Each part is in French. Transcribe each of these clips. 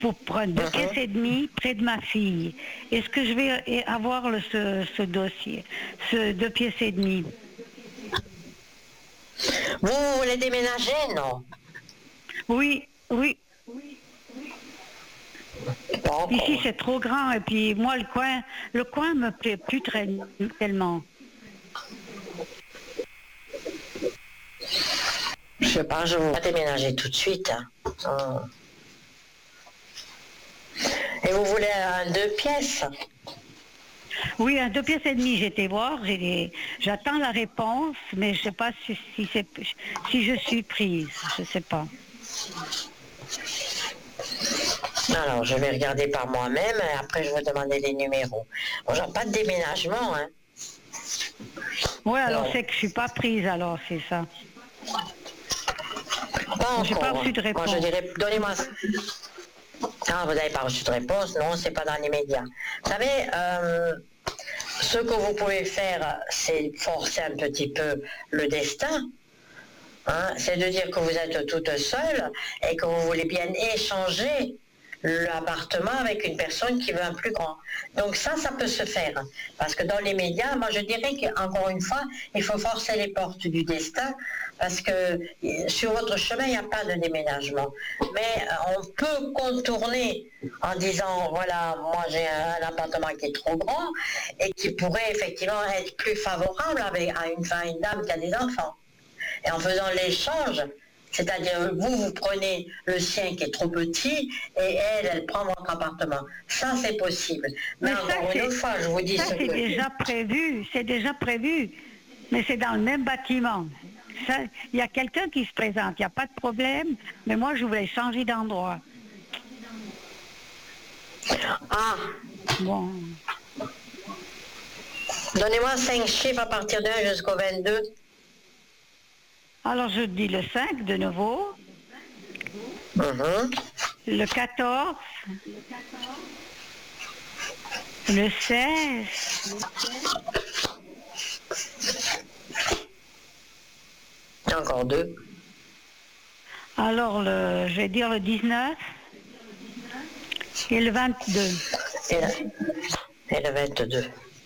pour prendre 2 pièces et demie près de ma fille. Est-ce que je vais avoir ce dossier, ce 2 pièces et demie? Vous voulez déménager, non? Oui, oui. Pas encore. Ici c'est trop grand et puis moi le coin me plaît plus tellement. Je sais pas, je vais déménager tout de suite. Hein. Et vous voulez un 2 pièces? Oui, un 2 pièces et demie, j'ai été voir, j'attends la réponse, mais je sais pas si je suis prise, je sais pas. Alors, je vais regarder par moi-même et après je vais demander les numéros. Bon, j'ai pas de déménagement, hein. Ouais, alors Non. c'est que je suis pas prise, alors c'est ça. Pas J'ai pas encore. reçu de Moi, je réponse. dirais, donnez-moi. Ah, vous n'avez pas reçu de réponse? Non, c'est pas dans les médias. Vous savez, ce que vous pouvez faire, c'est forcer un petit peu le destin. Hein, c'est de dire que vous êtes toute seule et que vous voulez bien échanger l'appartement avec une personne qui veut un plus grand. Donc ça peut se faire. Parce que dans les médias, moi je dirais qu'encore une fois, il faut forcer les portes du destin parce que sur votre chemin, il n'y a pas de déménagement. Mais on peut contourner en disant, voilà, moi j'ai un appartement qui est trop grand et qui pourrait effectivement être plus favorable à une dame qui a des enfants. Et en faisant l'échange, c'est-à-dire vous prenez le sien qui est trop petit et elle prend votre appartement. Ça, c'est possible. Mais encore une fois, je vous dis ça, ce c'est que... déjà prévu, mais c'est dans le même bâtiment. Il y a quelqu'un qui se présente, il n'y a pas de problème, mais moi, je voulais changer d'endroit. Ah, Bon. donnez-moi 5 chiffres à partir de 1 jusqu'au 22. Alors, je dis le 5 de nouveau, le 14, le 16, Encore 2. alors je vais dire le 19 et le 22. Et le 22.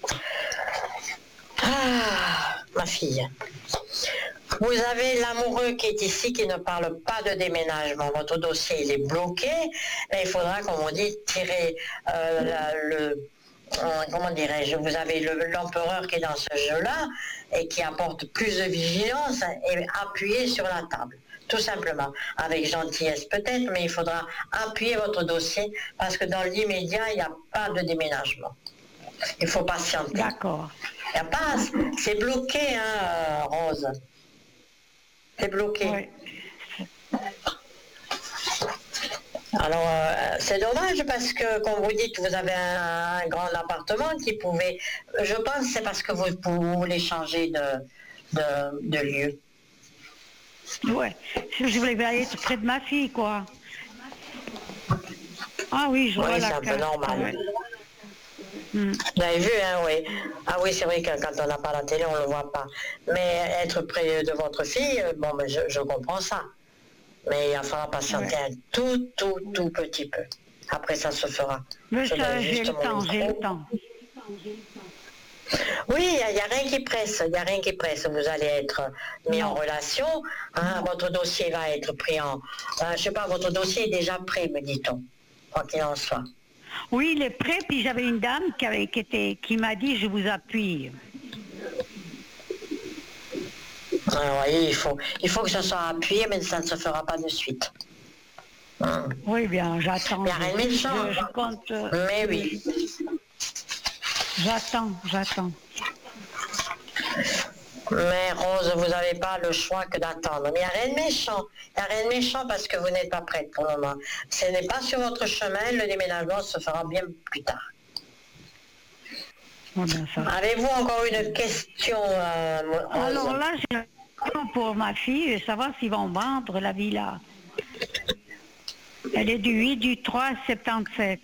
Ah, ma fille. Vous avez l'amoureux qui est ici, qui ne parle pas de déménagement. Votre dossier, il est bloqué. Et il faudra, comme on dit, tirer comment dirais-je, vous avez l'empereur qui est dans ce jeu-là et qui apporte plus de vigilance et appuyer sur la table. Tout simplement, avec gentillesse peut-être, mais il faudra appuyer votre dossier parce que dans l'immédiat, il n'y a pas de déménagement. Il faut patienter. D'accord. Il y a pas, c'est bloqué, hein, Rose. C'est bloqué. Oui. Alors, c'est dommage parce que, comme vous dites, vous avez un grand appartement qui pouvait... Je pense que c'est parce que vous voulez changer de lieu. Ouais. Je voulais être près de ma fille, quoi. Ah oui, je vois Oui, la c'est un peu carte. normal. Ouais. Vous avez vu, hein, oui. Ah oui, c'est vrai que quand on n'a pas la télé, on ne le voit pas. Mais être près de votre fille, bon, mais je comprends ça. Mais il va falloir patienter un tout petit peu. Après, ça se fera. Mais ça, j'ai le temps. Oui, il n'y a rien qui presse, Vous allez être mis en relation, hein, votre dossier va être pris en... je sais pas, votre dossier est déjà prêt, me dit-on, quoi qu'il en soit. Oui, il est prêt, puis j'avais une dame qui m'a dit « je vous appuie ». Oui, il faut que ça soit appuyé, mais ça ne se fera pas de suite. Oui, bien, j'attends. Il n'y a rien de méchant. Je compte... Mais oui. J'attends. Mais Rose, vous n'avez pas le choix que d'attendre. Mais il n'y a rien de méchant. Il n'y a rien de méchant parce que vous n'êtes pas prête pour le moment. Ce n'est pas sur votre chemin, le déménagement se fera bien plus tard. Avez-vous encore une question, Rose? Alors là, j'ai une question pour ma fille, savoir s'ils vont vendre la villa. Elle est du 8/3/77.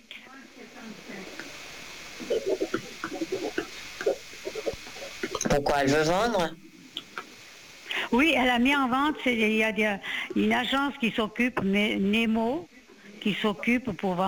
Pourquoi elle veut vendre? Oui, elle a mis en vente, il y a une agence qui s'occupe, Nemo, qui s'occupe pour vendre.